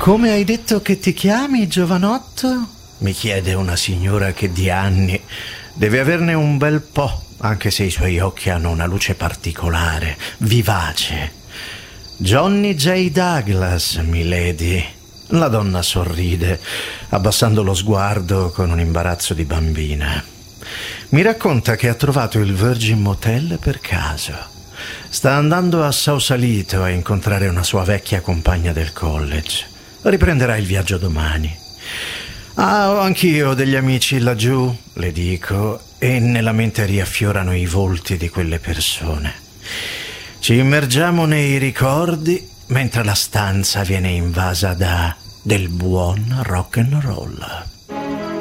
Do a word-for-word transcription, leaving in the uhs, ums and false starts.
Come hai detto che ti chiami, giovanotto? Mi chiede una signora che di anni deve averne un bel po', anche se i suoi occhi hanno una luce particolare, vivace. Johnny J. Douglas, milady. La donna sorride, abbassando lo sguardo con un imbarazzo di bambina. Mi racconta che ha trovato il Virgin Motel per caso. Sta andando a Sausalito a incontrare una sua vecchia compagna del college. Riprenderà il viaggio domani. Ah, ho anch'io degli amici laggiù, le dico, e nella mente riaffiorano i volti di quelle persone. Ci immergiamo nei ricordi mentre la stanza viene invasa da del buon rock and roll.